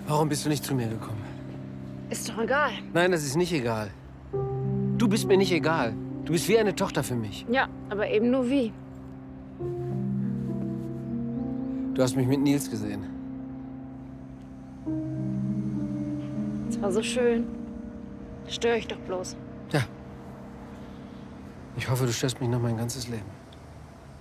Warum bist du nicht zu mir gekommen? Ist doch egal. Nein, das ist nicht egal. Du bist mir nicht egal. Du bist wie eine Tochter für mich. Ja, aber eben nur wie. Du hast mich mit Nils gesehen. Es war so schön. Störe ich doch bloß. Ja. Ich hoffe, du störst mich noch mein ganzes Leben.